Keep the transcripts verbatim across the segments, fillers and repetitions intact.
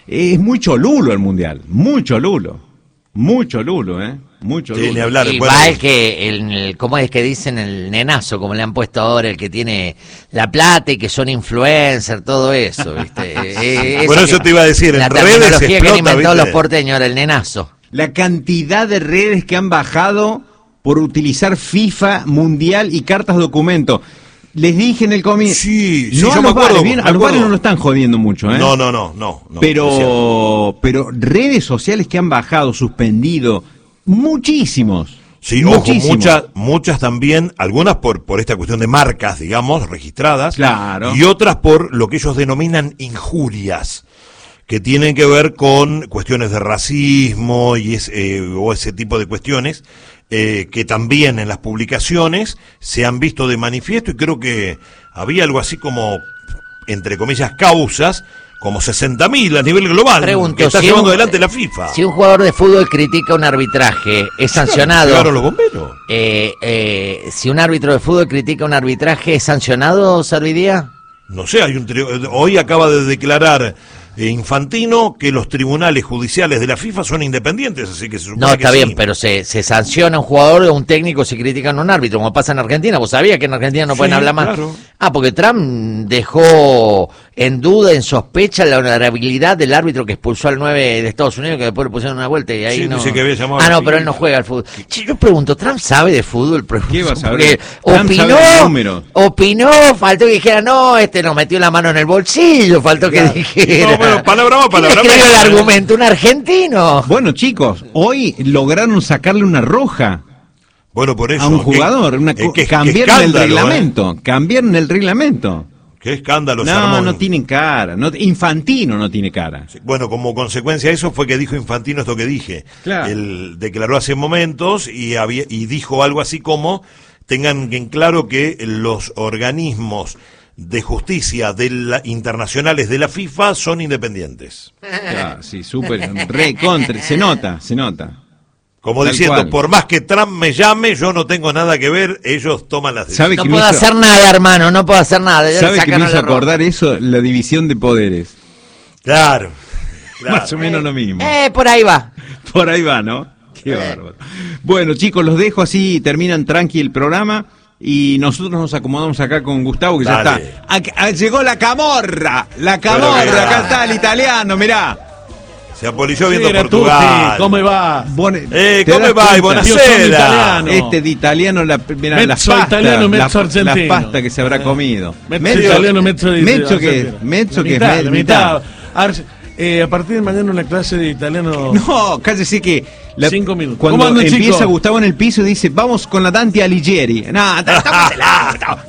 es muy cholulo el Mundial, muy cholulo, muy cholulo, ¿eh? Mucho sí, ni hablar. Y bueno, va el que, el, el, ¿cómo es que dicen? El nenazo, como le han puesto ahora, el que tiene la plata y que son influencers, todo eso, ¿viste? eh, bueno, eso que, te iba a decir, la en redes terminología explota, que han inventado ¿viste? los porteños, era el nenazo. La cantidad de redes que han bajado por utilizar FIFA, Mundial y cartas documento. Les dije en el comienzo, sí, sí, no yo a me los acuerdo, bares, bien, me a los acuerdo. bares no lo están jodiendo mucho, ¿eh? No, no, no, no. no pero, pero redes sociales que han bajado, suspendido, muchísimos. Sí, muchísimos. ojo, muchas, muchas también, algunas por, por esta cuestión de marcas, digamos, registradas. Claro. Y otras por lo que ellos denominan injurias, que tienen que ver con cuestiones de racismo y es, eh, o ese tipo de cuestiones, eh, que también en las publicaciones se han visto de manifiesto, y creo que había algo así como, entre comillas, causas, como sesenta mil a nivel global, Pregunto, que está si llevando un, adelante la FIFA. Si un jugador de fútbol critica un arbitraje, ¿es sancionado? Claro, los bomberos. Eh, eh, si un árbitro de fútbol critica un arbitraje, ¿es sancionado, Servidía? No sé, hay un tri- hoy acaba de declarar eh, Infantino que los tribunales judiciales de la FIFA son independientes, así que se supone No, está que bien, sí. pero se, se sanciona un jugador o un técnico si critican a un árbitro, como pasa en Argentina. ¿Vos sabías que en Argentina no Sí, pueden hablar más? claro. Ah, porque Trump dejó en duda, en sospecha, la honorabilidad del árbitro que expulsó al nueve de Estados Unidos, que después le pusieron una vuelta y ahí Sí, no... dice que había llamado ah, a la no, pero él FIFA. no juega al fútbol. Che, yo pregunto, ¿Trump sabe de fútbol? Pregunto, ¿Qué va a saber? porque Trump opinó, sabe de números. opinó, faltó que dijera, no, este nos metió la mano en el bolsillo, faltó que dijera... No, bueno, palabra más, palabra ¿Quién escribió menos, el ¿eh? argumento? ¿Un argentino? Bueno, chicos, hoy lograron sacarle una roja Bueno, por eso. a un ¿qué- jugador, una eh, co- qué- qué cambiaron el escándalo, reglamento, cambiaron el reglamento. ¿eh? Qué escándalo se No, armó. no tienen cara, no, Infantino no tiene cara. Bueno, como consecuencia de eso fue que dijo Infantino esto que dije. Claro. Él declaró hace momentos y, había, y dijo algo así como, tengan en claro que los organismos de justicia de la, internacionales de la FIFA son independientes. Claro, sí, súper, re, contra, se nota, se nota. Como Tal diciendo, cual. por más que Trump me llame, yo no tengo nada que ver, ellos toman las ¿Sabe decisiones. No que puedo me hizo- hacer nada, hermano, no puedo hacer nada. Ya le ¿Sabe que me sacaron hizo la roja. acordar eso? La división de poderes. Claro, claro. Más o menos lo mismo. Eh, por ahí va. Por ahí va, ¿no? Qué bárbaro. Bueno, chicos, los dejo así, terminan tranqui el programa y nosotros nos acomodamos acá con Gustavo, que ya Dale. está. Ac- ah, llegó la camorra, la camorra, Pero, acá está el italiano, mirá. Se apolilló viendo Sì, era Portugal. tutti, come va? Buone- Eh, ¿te come das vai? cuenta? Io sono Buonasera. italiano. Este de italiano, la, mirá, la Mezzo pasta, italiano, la, mezzo argentino. la pasta que se habrá comido. Mezzo italiano, mezzo di mezzo que, argentino. mezzo que mitad, es la mitad. mitad. Arge- eh, a partir de mañana una clase de italiano. No, cállese que la- Cinco minutos. cuando ¿Cómo andan, empieza chicos? Gustavo en el piso dice, vamos con la Dante Alighieri. No, estamos del auto.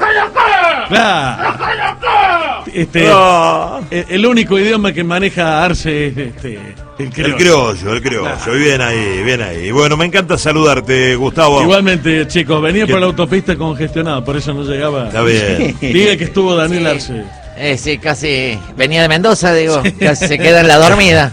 Claro. Este, No. el, el único idioma que maneja Arce es este, el El criollo. criollo, el criollo. Bien ahí, bien ahí. Bueno, me encanta saludarte, Gustavo. Igualmente, chicos, venía ¿Qué? por la autopista congestionada, por eso no llegaba. Está bien. Diga que estuvo Daniel Arce. Eh, sí, casi venía de Mendoza, digo, casi se queda en la dormida.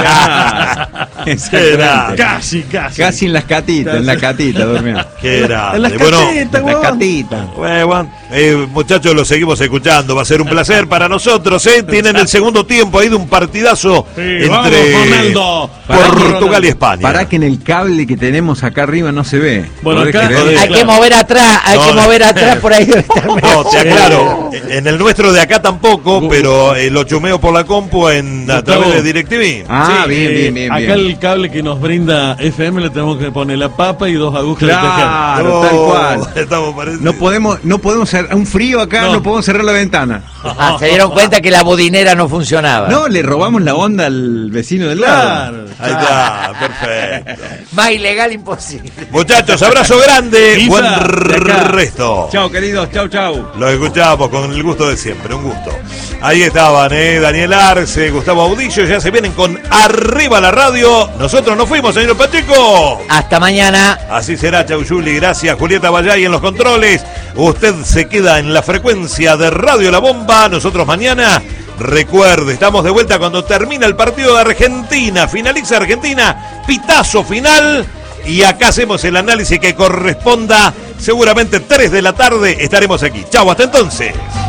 Exactamente. Casi, casi. Casi en las catitas, en la catita durmió. Qué grande. En las Bueno, casitas, En la huevón. catita. bueno, bueno, eh, muchachos, lo seguimos escuchando. Va a ser un placer para nosotros. ¿eh? Tienen el segundo tiempo ahí de un partidazo Sí, vamos, entre Ronaldo. Portugal y España. Para que en el cable que tenemos acá arriba no se ve. Bueno, ¿Podés acá- creer? Hay que mover atrás, hay No, que no. mover atrás, por ahí debe estar No, te Sí. aclaro. En el nuestro de acá tampoco, pero eh, lo chumeo por la compu en, a Gustavo. través de DirecTV. Ah, Sí, bien, eh, bien, bien. Acá bien. el cable que nos brinda F M le tenemos que poner la papa y dos agujas de tejer. Claro, tal cual. Estamos parecidos. No podemos, no podemos cerrar, un frío acá, no, No. podemos cerrar la ventana. Ah, se dieron cuenta que la budinera no funcionaba. No, le robamos la onda al vecino del lado. Claro. Ahí está, perfecto. Más ilegal imposible. Muchachos, abrazo grande. Isa, Buen de acá. resto. Chao, queridos, chao, chao. Lo escuchamos con el gusto de siempre, un gusto. Ahí estaban, ¿eh? Daniel Arce, Gustavo Audillo, ya se vienen con Arriba la Radio. Nosotros nos fuimos, señor Pacheco. Hasta mañana. Así será, chau Juli, gracias Julieta Vallay en los controles. Usted se queda en la frecuencia de Radio La Bomba. Nosotros mañana, recuerde, estamos de vuelta cuando termina el partido de Argentina. Finaliza Argentina, pitazo final. Y acá hacemos el análisis que corresponda. Seguramente tres de la tarde estaremos aquí. Chau, hasta entonces.